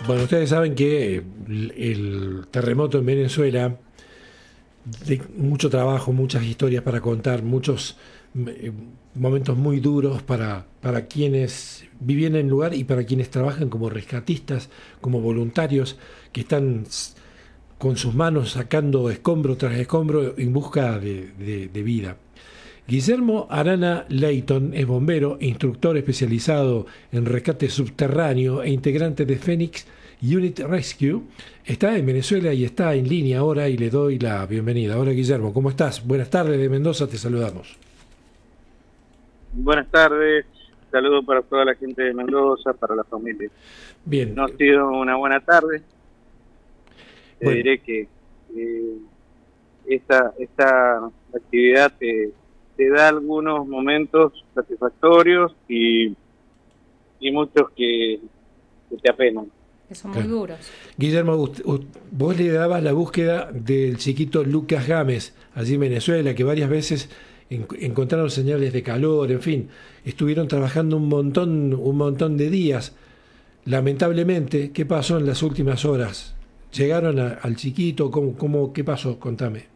Bueno, ustedes saben que el terremoto en Venezuela, de mucho trabajo, muchas historias para contar, muchos eh, momentos muy duros para quienes vivían en el lugar y para quienes trabajan como rescatistas, como voluntarios, que están con sus manos sacando escombro tras escombro en busca de vida. Guillermo Arana Leighton es bombero, instructor especializado en rescate subterráneo e integrante de Phoenix Unit Rescue. Está en Venezuela y está en línea ahora y le doy la bienvenida. Hola Guillermo, ¿cómo estás? Buenas tardes de Mendoza, te saludamos. Buenas tardes, saludos para toda la gente de Mendoza, para la familia. Bien, No ha sido una buena tarde, te bueno, diré que esta actividad te da algunos momentos satisfactorios y muchos que te apenan. Que son muy claro. duros. Guillermo, vos le dabas la búsqueda del chiquito Lucas Gámez, allí en Venezuela, que varias veces encontraron señales de calor, en fin, estuvieron trabajando un montón de días. Lamentablemente, ¿qué pasó en las últimas horas? ¿Llegaron al chiquito? ¿Qué pasó? Contame.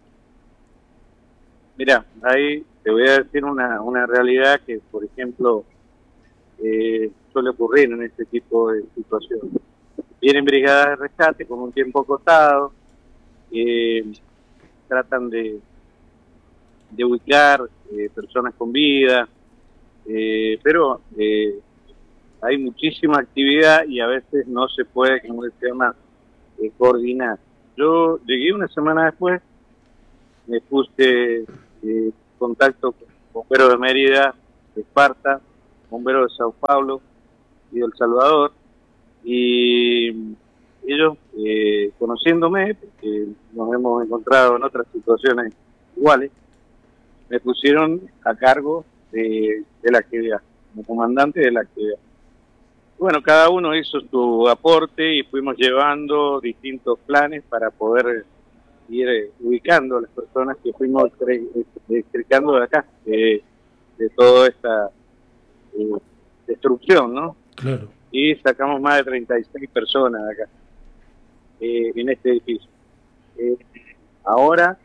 Mira, ahí te voy a decir una realidad que, por ejemplo, suele ocurrir en este tipo de situaciones. Vienen brigadas de rescate con un tiempo acotado, eh, tratan de ubicar personas con vida, pero hay muchísima actividad y a veces no se puede, como se llama, coordinar. Yo llegué una semana después, me puse contacto con bomberos de Mérida, de Esparta, bomberos de Sao Paulo y de El Salvador, y ellos, conociéndome, porque nos hemos encontrado en otras situaciones iguales, me pusieron a cargo de la actividad, como comandante de la actividad. Bueno, cada uno hizo su aporte y fuimos llevando distintos planes para poder ir ubicando a las personas que fuimos extricando de acá, de toda esta destrucción, ¿no? Claro. Y sacamos más de 36 personas de acá, en este edificio. Eh, Ahora,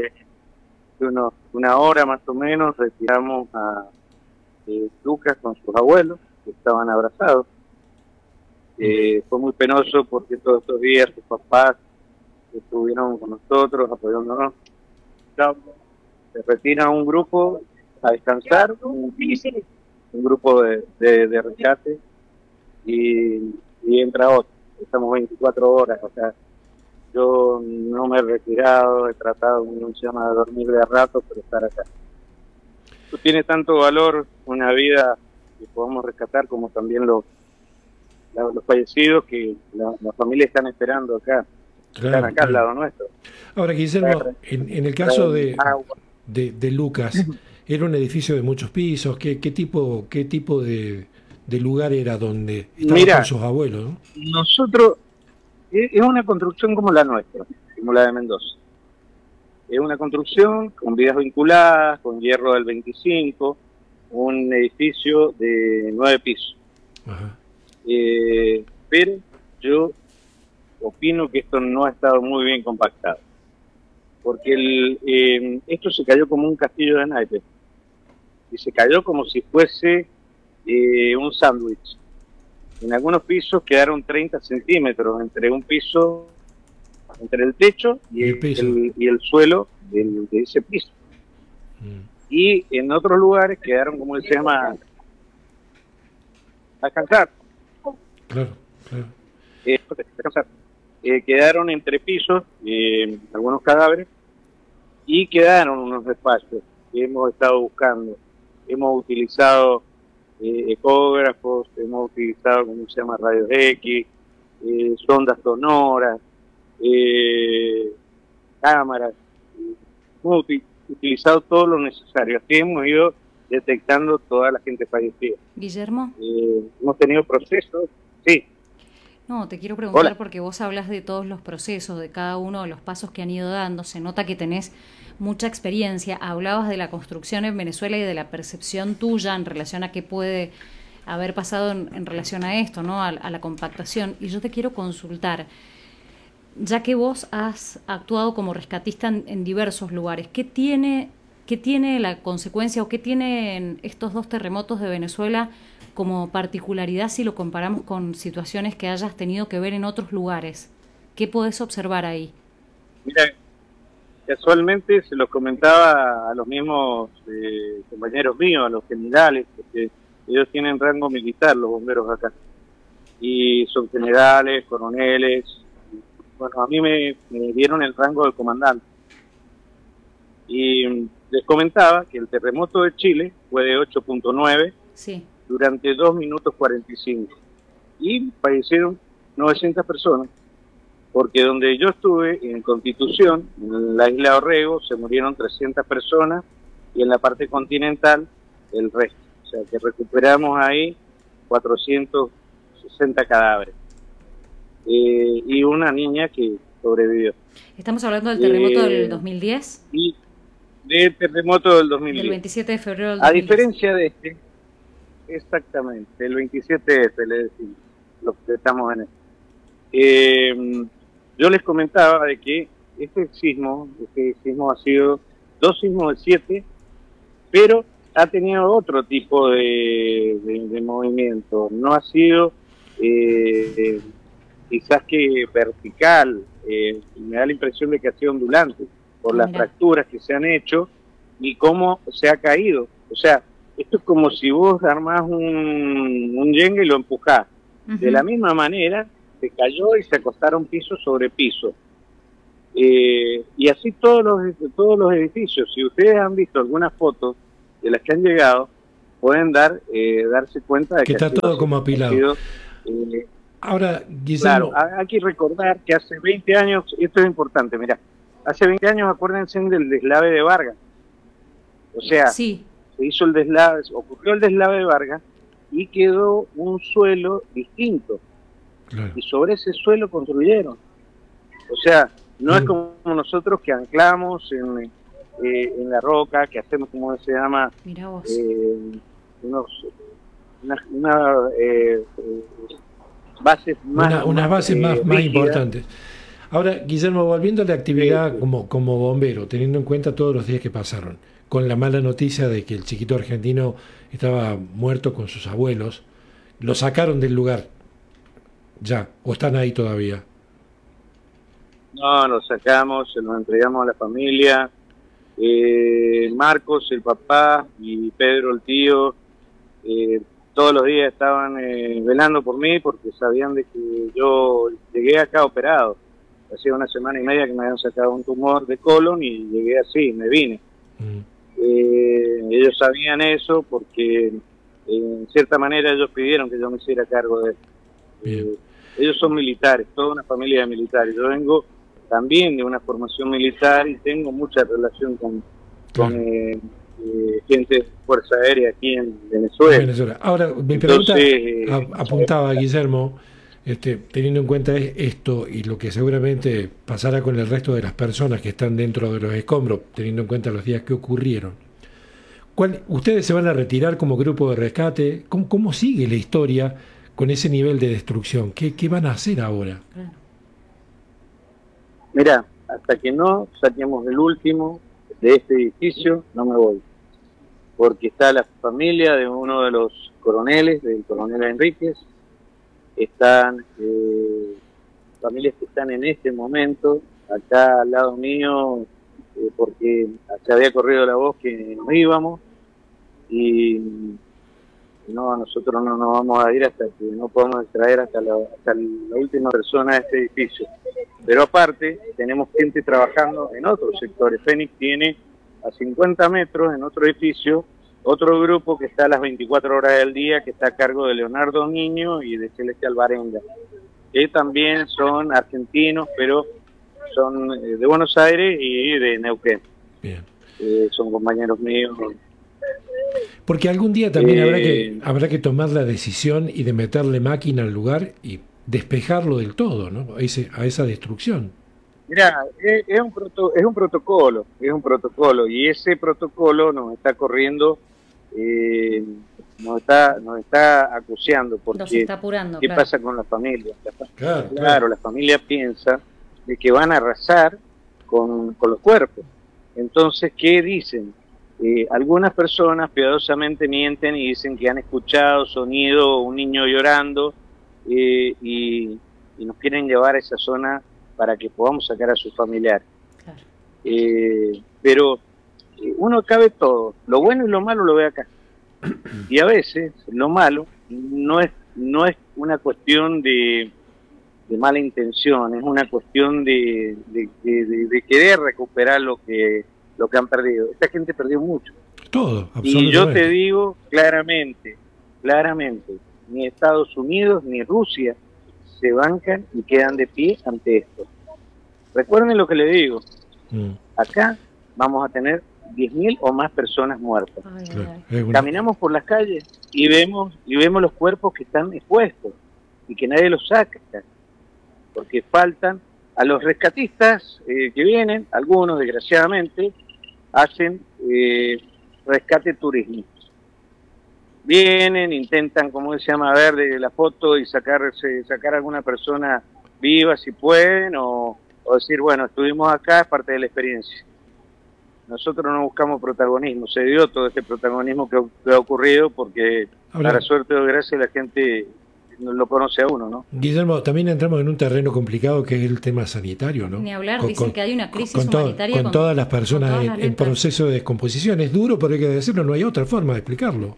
una hora más o menos, retiramos a Lucas con sus abuelos, que estaban abrazados. Fue muy penoso porque todos estos días sus papás estuvieron con nosotros, apoyándonos. Se retira un grupo a descansar, un grupo de rescate, y entra otro. Estamos 24 horas, o sea, yo no me he retirado, he tratado, no se llama, de dormir de rato, pero estar acá. Esto tiene tanto valor, una vida que podemos rescatar, como también los fallecidos que la familia están esperando acá, están Claro, acá al claro. lado nuestro. Ahora, Guillermo, en el caso Agua. de Lucas, ¿era un edificio de muchos pisos? ¿Qué tipo de lugar era donde estaban con Mira, sus abuelos, ¿no? nosotros, es una construcción como la nuestra, como la de Mendoza. Es una construcción con vidas vinculadas, con hierro del 25, un edificio de 9 pisos. Ajá. Pero yo opino que esto no ha estado muy bien compactado, porque esto se cayó como un castillo de naipes, y se cayó como si fuese un sándwich. En algunos pisos quedaron 30 centímetros entre un piso, entre el techo Y el piso. y el suelo de ese piso. Mm. Y en otros lugares quedaron, como se llama, a descansar. Claro, claro. Descansar. Quedaron entre pisos algunos cadáveres y quedaron unos espacios que hemos estado buscando. Hemos utilizado ecógrafos, hemos utilizado, como se llama, rayos X, sondas sonoras, cámaras. Hemos utilizado todo lo necesario. Así hemos ido detectando toda la gente fallecida. Guillermo, Hemos tenido procesos, sí. no, te quiero preguntar Hola. porque vos hablas de todos los procesos, de cada uno de los pasos que han ido dando. Se nota que tenés mucha experiencia. Hablabas de la construcción en Venezuela y de la percepción tuya en relación a qué puede haber pasado en relación a esto, ¿no? A la compactación. Y yo te quiero consultar, ya que vos has actuado como rescatista en diversos lugares, ¿qué tiene la consecuencia o qué tienen estos dos terremotos de Venezuela como particularidad si lo comparamos con situaciones que hayas tenido que ver en otros lugares? ¿Qué podés observar ahí? Mira, casualmente se lo comentaba a los mismos compañeros míos, a los generales, porque ellos tienen rango militar, los bomberos acá, y son generales, coroneles. Bueno, a mí me dieron el rango de comandante. Y les comentaba que el terremoto de Chile fue de 8.9 sí. durante 2 minutos 45. Y fallecieron 900 personas, porque donde yo estuve, en Constitución, en la isla Orrego, se murieron 300 personas, y en la parte continental, el resto. O sea, que recuperamos ahí 460 cadáveres. Y una niña que sobrevivió. ¿Estamos hablando del terremoto del 2010? Y del terremoto del 2010. Del 27 de febrero del 2010. A diferencia de este, exactamente, el 27F, le decimos, los que estamos en este. Yo les comentaba de que este sismo ha sido 2 sismos de 7, pero ha tenido otro tipo de movimiento. No ha sido quizás que vertical, me da la impresión de que ha sido ondulante por las fracturas que se han hecho y cómo se ha caído. O sea, esto es como si vos armás un yengue y lo empujás. De la misma manera, se cayó y se acostaron piso sobre piso. Y así todos los edificios. Si ustedes han visto algunas fotos de las que han llegado, pueden darse cuenta de que está todo como apilado. Ahora, Guillermo... Claro, hay que recordar que hace 20 años, esto es importante, mirá, hace 20 años acuérdense del deslave de Vargas. O sea, sí. se hizo el deslave, ocurrió el deslave de Vargas y quedó un suelo distinto. Claro. Y sobre ese suelo construyeron. O sea, no es como nosotros que anclamos en la roca, que hacemos, como se llama, bases más... Unas bases más importantes. Ahora, Guillermo, volviendo a la actividad como bombero, teniendo en cuenta todos los días que pasaron, con la mala noticia de que el chiquito argentino estaba muerto con sus abuelos, ¿lo sacaron del lugar ya o están ahí todavía? No, lo sacamos, se lo entregamos a la familia. Marcos, el papá, y Pedro, el tío, todos los días estaban velando por mí porque sabían de que yo llegué acá operado. Hacía 1 semana y media que me habían sacado un tumor de colon y llegué así, me vine. Ellos sabían eso porque en cierta manera ellos pidieron que yo me hiciera cargo de él. Ellos son militares, toda una familia de militares. Yo vengo también de una formación militar y tengo mucha relación con gente de Fuerza Aérea aquí en Venezuela. Ahora, mi pregunta apuntaba, Guillermo, teniendo en cuenta esto y lo que seguramente pasará con el resto de las personas que están dentro de los escombros, teniendo en cuenta los días que ocurrieron. ¿Ustedes se van a retirar como grupo de rescate? ¿Cómo sigue la historia con ese nivel de destrucción? ¿Qué van a hacer ahora? Mira, hasta que no saquemos el último de este edificio, no me voy. Porque está la familia de uno de los coroneles, del coronel Enríquez, están familias que están en este momento acá al lado mío, porque se había corrido la voz que nos íbamos, y no, nosotros no nos vamos a ir hasta que no podamos extraer hasta la última persona de este edificio. Pero aparte, tenemos gente trabajando en otros sectores. Fénix tiene a 50 metros en otro edificio otro grupo que está a las 24 horas del día, que está a cargo de Leonardo Niño y de Celeste Alvarenga, que también son argentinos, pero son de Buenos Aires y de Neuquén. Bien. Son compañeros míos. Porque algún día también habrá que tomar la decisión y de meterle máquina al lugar y despejarlo del todo, ¿no? A esa destrucción. Mira, es un protocolo, y ese protocolo nos está corriendo nos está acuciando, Nos porque está apurando, ¿qué claro. pasa con la familia? Claro. Claro, la familia piensa de que van a arrasar con los cuerpos. Entonces, ¿qué dicen? Algunas personas piadosamente mienten y dicen que han escuchado sonido, un niño llorando, y nos quieren llevar a esa zona para que podamos sacar a sus familiares. Claro. Pero uno cabe todo, lo bueno y lo malo lo ve acá. Y a veces lo malo no es una cuestión de mala intención, es una cuestión de querer recuperar lo que han perdido. Esta gente perdió mucho. Todo, Y absolutamente. yo te digo claramente, ni Estados Unidos ni Rusia se bancan y quedan de pie ante esto. Recuerden lo que les digo, acá vamos a tener 10.000 o más personas muertas. Ay, Claro, ay. es una- Caminamos por las calles y vemos los cuerpos que están expuestos y que nadie los saca, porque faltan a los rescatistas que vienen, algunos desgraciadamente hacen rescate turismo. Vienen, intentan, como se llama, ver de la foto y sacar a alguna persona viva si pueden, o decir, bueno, estuvimos acá, es parte de la experiencia. Nosotros no buscamos protagonismo, se dio todo este protagonismo que ha ocurrido porque, Ahora, para suerte o desgracia, la gente no lo conoce a uno, ¿no? Guillermo, también entramos en un terreno complicado que es el tema sanitario, ¿no? Ni hablar, dicen que hay una crisis todo- humanitaria con todas las personas con todas las en letras. proceso de descomposición. Es duro, pero hay que decirlo, no hay otra forma de explicarlo.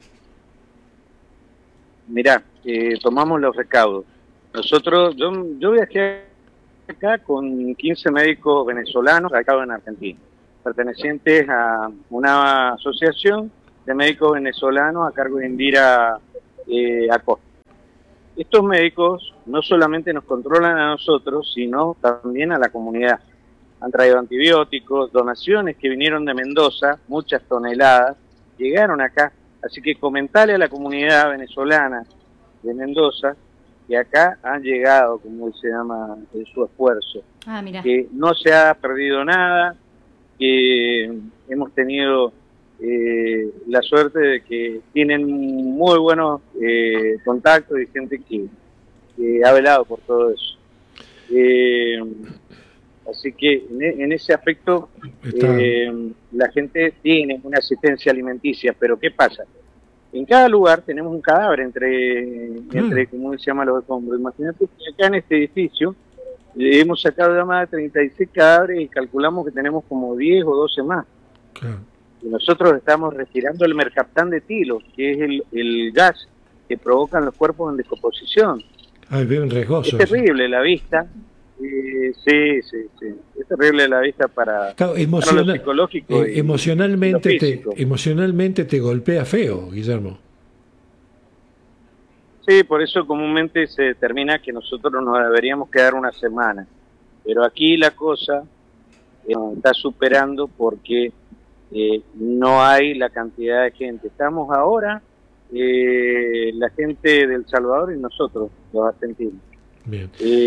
Mirá, tomamos los recaudos. Nosotros, yo viajé acá con 15 médicos venezolanos acá en Argentina, pertenecientes a una asociación de médicos venezolanos a cargo de Indira Acosta. Estos médicos no solamente nos controlan a nosotros, sino también a la comunidad. Han traído antibióticos, donaciones que vinieron de Mendoza, muchas toneladas, llegaron acá. Así que comentale a la comunidad venezolana de Mendoza que acá han llegado, como se llama, su esfuerzo. Ah, mira. Que no se ha perdido nada, que hemos tenido la suerte de que tienen muy buenos contactos y gente que ha velado por todo eso. Así que en ese aspecto Está- la gente tiene una asistencia alimenticia, pero ¿qué pasa? En cada lugar tenemos un cadáver entre ¿cómo se llama? Los escombros. Imagínate que acá en este edificio hemos sacado ya más de 36 cadáveres y calculamos que tenemos como 10 o 12 más. claro. Y nosotros estamos respirando el mercaptán de etilo, que es el gas que provocan los cuerpos en descomposición. Ay, veo un riesgoso. Es terrible la vista. Sí. Es terrible la vista para Claro, lo psicológico. Y emocionalmente, lo físico. emocionalmente te golpea feo, Guillermo. Sí, por eso comúnmente se determina que nosotros nos deberíamos quedar una semana. Pero aquí la cosa está superando porque no hay la cantidad de gente. Estamos ahora, la gente de El Salvador y nosotros, los argentinos. Bien.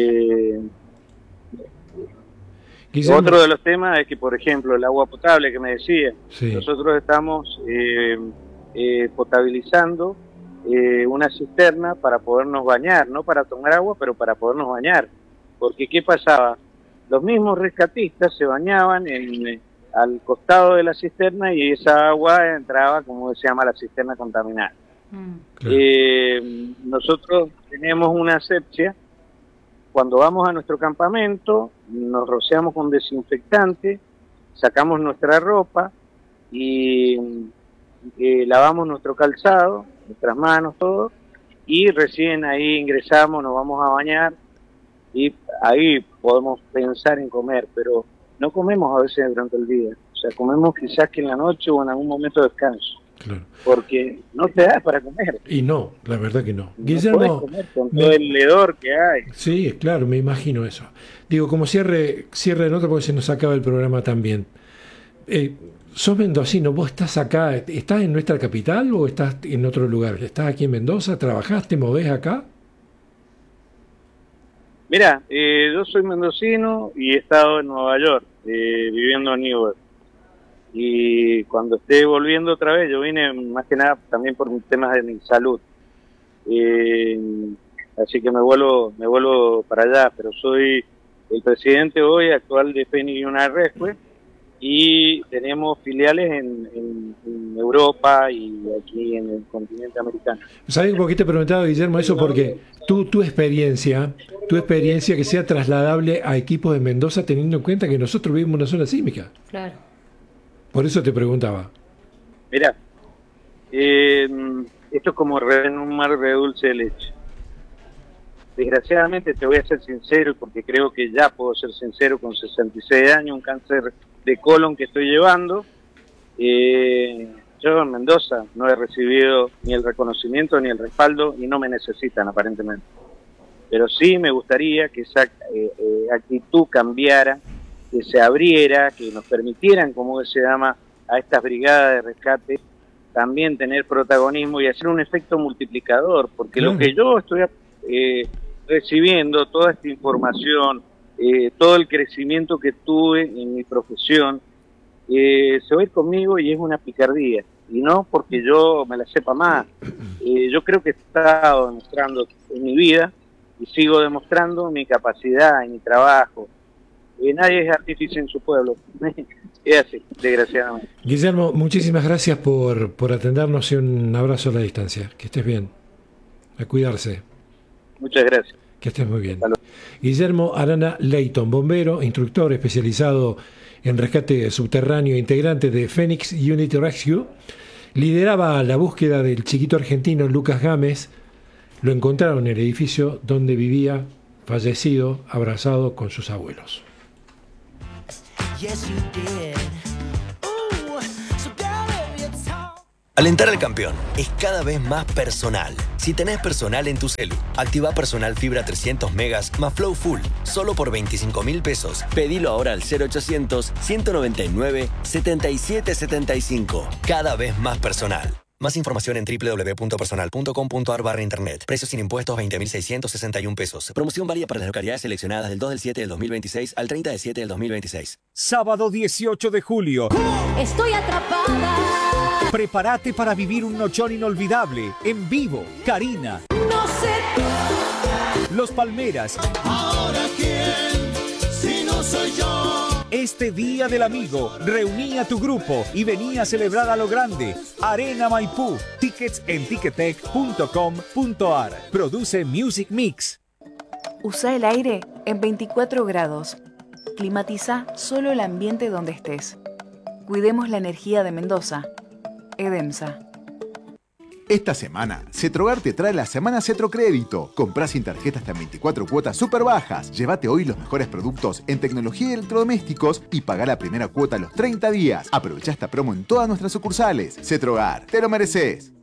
Guillermo, otro de los temas es que, por ejemplo, el agua potable que me decía, sí. Nosotros estamos potabilizando una cisterna para podernos bañar, no para tomar agua, pero para podernos bañar. Porque ¿qué pasaba? Los mismos rescatistas se bañaban al costado de la cisterna y esa agua entraba, como se llama, la cisterna contaminada. Claro. Nosotros tenemos una asepsia. Cuando vamos a nuestro campamento, nos rociamos con desinfectante, sacamos nuestra ropa y lavamos nuestro calzado, nuestras manos, todo, y recién ahí ingresamos, nos vamos a bañar y ahí podemos pensar en comer, pero no comemos a veces durante el día, o sea, comemos quizás que en la noche o en algún momento de descanso. Claro. Porque no te da para comer. Y no, la verdad que no. No Guillermo, podés comer con todo el hedor que hay. Sí, claro, me imagino eso. Digo, como cierre de nota porque se nos acaba el programa también. ¿Sos mendocino? ¿Vos estás acá? ¿Estás en nuestra capital o estás en otro lugar? ¿Estás aquí en Mendoza? ¿Trabajás? ¿Te movés acá? Mira, yo soy mendocino y he estado en Nueva York, viviendo en Newark. y cuando esté volviendo otra vez, yo vine más que nada también por temas de mi salud, así que me vuelvo para allá, pero soy el presidente hoy actual de Phoenix United Rescue, y tenemos filiales en Europa y aquí en el continente americano. ¿Sabes por qué te preguntaba, Guillermo, eso? Porque tu experiencia que sea trasladable a equipos de Mendoza, teniendo en cuenta que nosotros vivimos en una zona sísmica. Claro. Por eso te preguntaba. Mirá, esto es como en un mar de dulce de leche. Desgraciadamente, te voy a ser sincero, porque creo que ya puedo ser sincero, con 66 años, un cáncer de colon que estoy llevando. Yo en Mendoza no he recibido ni el reconocimiento ni el respaldo, y no me necesitan aparentemente. Pero sí me gustaría que esa actitud cambiara, que se abriera, que nos permitieran, como se llama, a estas brigadas de rescate también tener protagonismo y hacer un efecto multiplicador, porque lo que yo estoy recibiendo, toda esta información, todo el crecimiento que tuve en mi profesión, se va a ir conmigo, y es una picardía, y no porque yo me la sepa más. Yo creo que he estado demostrando en mi vida, y sigo demostrando mi capacidad en mi trabajo. Nadie es artífice en su pueblo. Es así, desgraciadamente. Guillermo, muchísimas gracias por atendernos, y un abrazo a la distancia. Que estés bien. A cuidarse. Muchas gracias. Que estés muy bien. Salud. Guillermo Arana Leighton, bombero, instructor especializado en rescate subterráneo, integrante de Phoenix Unity Rescue, lideraba la búsqueda del chiquito argentino Lucas Gámez. Lo encontraron en el edificio donde vivía, fallecido, abrazado con sus abuelos. Alentar al campeón es cada vez más personal. Si tenés personal en tu celu, activa Personal Fibra 300 megas más Flow Full, solo por 25.000 pesos. Pedilo ahora al 0800-199-7775. Cada vez más personal. Más información en www.personal.com.ar/internet. Precios sin impuestos 20.661 pesos. Promoción válida para las localidades seleccionadas del 2/7 del 2026 al 30/7 del 2026. Sábado 18 de julio. Estoy atrapada. Prepárate para vivir un nochón inolvidable. En vivo, Karina. No sé. Los Palmeras. ¿Ahora quién? Si no soy yo. Este Día del Amigo, reuní a tu grupo y vení a celebrar a lo grande. Arena Maipú. Tickets en ticketek.com.ar. Produce Music Mix. Usa el aire en 24 grados. Climatiza solo el ambiente donde estés. Cuidemos la energía de Mendoza. Edemsa. Esta semana, Cetrogar te trae la Semana Cetrocrédito. Comprá sin tarjeta hasta en 24 cuotas súper bajas. Llévate hoy los mejores productos en tecnología y electrodomésticos y pagá la primera cuota a los 30 días. Aprovecha esta promo en todas nuestras sucursales. Cetrogar, te lo mereces.